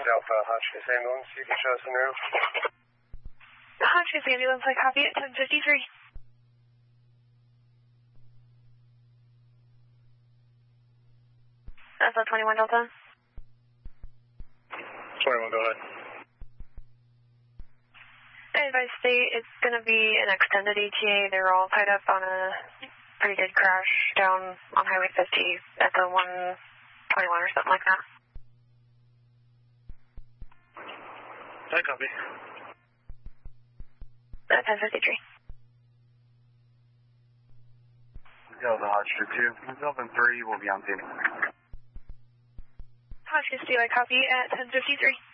Alpha, Hotchkiss Ambulance, you can show us en route. Hotchkiss Ambulance, I copy at 1053. That's a 21 Delta. 21, go ahead. I advise state it's going to be an extended ETA. They're all tied up on a pretty good crash down on Highway 50 at the 121 or something like that. I copy. At 1053. Delta Hotchkiss 2. Delta 3 will be on scene. Hotchkiss 2, I copy at 1053.